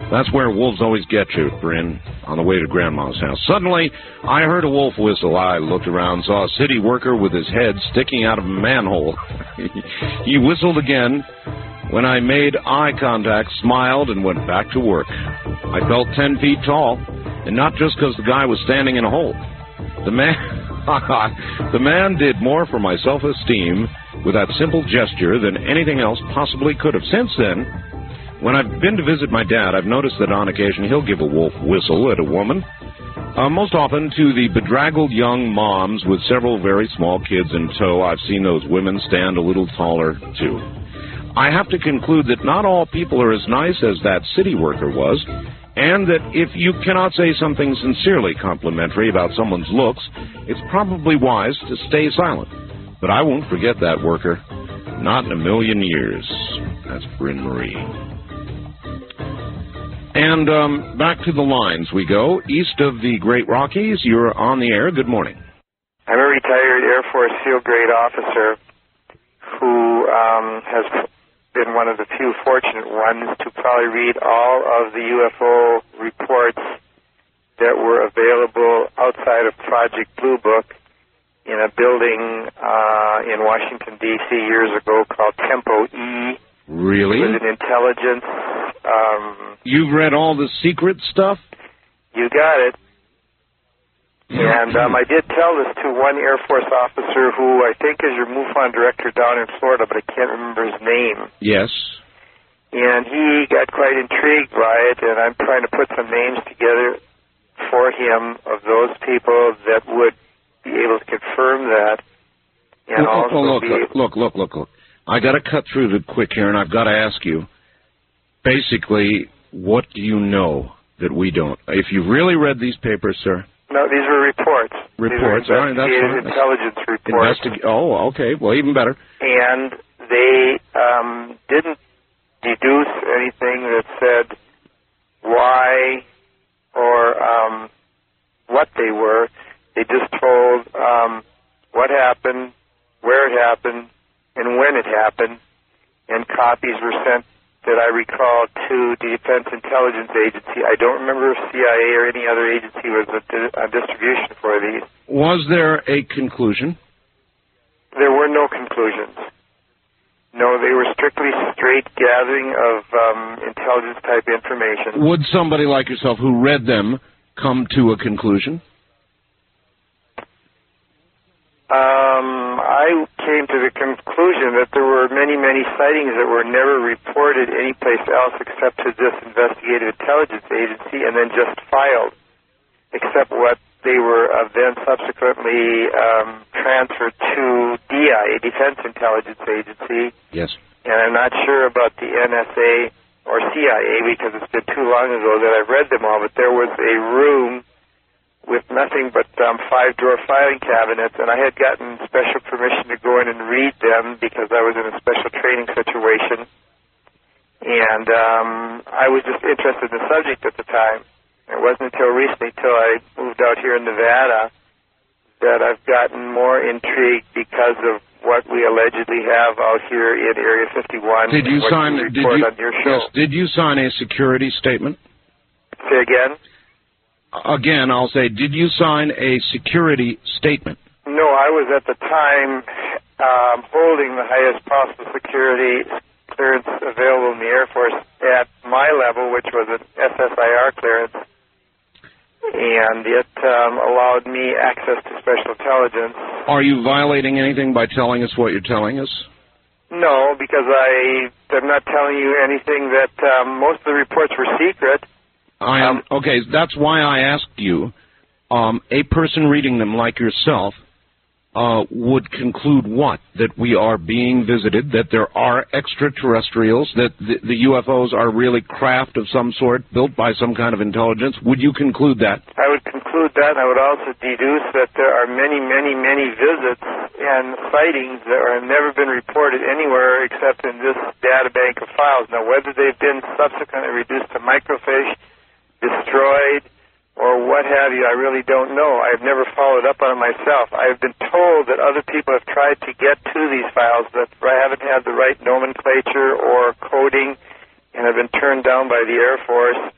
That's where wolves always get you, Bryn, on the way to Grandma's house. Suddenly, I heard a wolf whistle. I looked around, saw a city worker with his head sticking out of a manhole. He whistled again. When I made eye contact, smiled, and went back to work. I felt 10 feet tall, and not just because the guy was standing in a hole. The man did more for my self-esteem with that simple gesture than anything else possibly could have. Since then, when I've been to visit my dad, I've noticed that on occasion he'll give a wolf whistle at a woman, most often to the bedraggled young moms with several very small kids in tow. I've seen those women stand a little taller, too. I have to conclude that not all people are as nice as that city worker was, and that if you cannot say something sincerely complimentary about someone's looks, it's probably wise to stay silent. But I won't forget that worker. Not in a million years. That's Bryn Marie. And back to the lines we go. East of the Great Rockies, you're on the air. Good morning. I'm a retired Air Force SEAL grade officer who has been one of the few fortunate ones to probably read all of the UFO reports that were available outside of Project Blue Book in a building in Washington, D.C. years ago called Tempo E. Really? It was an intelligence. You've read all the secret stuff? You got it. And I did tell this to one Air Force officer who I think is your MUFON director down in Florida, but I can't remember his name. Yes. And he got quite intrigued by it, and I'm trying to put some names together for him of those people that would be able to confirm that. And Look. I got to cut through the quick here, and I've got to ask you, basically, what do you know that we don't? If you've really read these papers, sir. No, these were reports. Reports, all right, that's fine. Intelligence reports. Okay, well, even better. And they didn't deduce anything that said why or what they were. They just told what happened, where it happened, and when it happened, and copies were sent, that I recall, to the Defense Intelligence Agency. I don't remember if CIA or any other agency was on distribution for these. Was there a conclusion? There were no conclusions. No, they were strictly straight gathering of intelligence-type information. Would somebody like yourself who read them come to a conclusion? I came to the conclusion that there were many, many sightings that were never reported anyplace else except to this investigative intelligence agency and then just filed, except what they were then subsequently transferred to DI, a Defense Intelligence Agency. Yes. And I'm not sure about the NSA or CIA because it's been too long ago that I've read them all, but there was a room with nothing but 5-drawer filing cabinets, and I had gotten special permission to go in and read them because I was in a special training situation. And I was just interested in the subject at the time. It wasn't until recently, till I moved out here in Nevada, that I've gotten more intrigued because of what we allegedly have out here in Area 51. Did you sign? Did you sign a security statement? Say again. Again, I'll say, did you sign a security statement? No, I was at the time holding the highest possible security clearance available in the Air Force at my level, which was an SSIR clearance, and it allowed me access to special intelligence. Are you violating anything by telling us what you're telling us? No, because I'm not telling you anything that most of the reports were secret. Okay, that's why I asked you. A person reading them like yourself would conclude what? That we are being visited, that there are extraterrestrials, that the UFOs are really craft of some sort built by some kind of intelligence. Would you conclude that? I would conclude that, and I would also deduce that there are many, many, many visits and sightings that have never been reported anywhere except in this data bank of files. Now, whether they've been subsequently reduced to microfiche, destroyed, or what have you, I really don't know. I've never followed up on it myself. I've been told that other people have tried to get to these files, but I haven't had the right nomenclature or coding, and have been turned down by the Air Force.